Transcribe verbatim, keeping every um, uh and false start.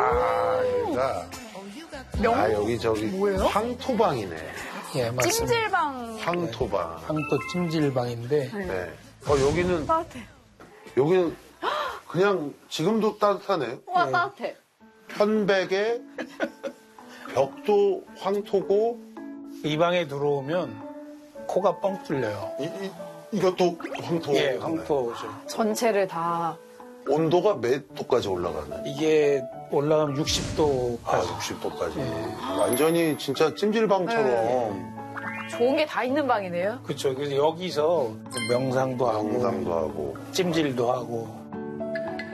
아, 여기가. 명... 아, 여기 저기. 뭐예요? 황토방이네. 예, 맞습니다. 찜질방. 황토방. 네, 황토 찜질방인데. 네. 네. 어, 여기는. 따뜻해. 여기는 그냥 지금도 따뜻하네. 와, 네. 따뜻해. 편백에 벽도 황토고. 이 방에 들어오면 코가 뻥 뚫려요. 이, 이, 이것도 황토. 예, 황토죠. 전체를 다. 온도가 몇 도까지 올라가나요? 이게 올라가면 육십 도까지. 아, 육십 도까지. 예. 완전히 진짜 찜질방처럼. 네. 좋은 게 다 있는 방이네요. 그렇죠. 그래서 여기서 명상도 하고, 명상도 하고, 찜질도 하고.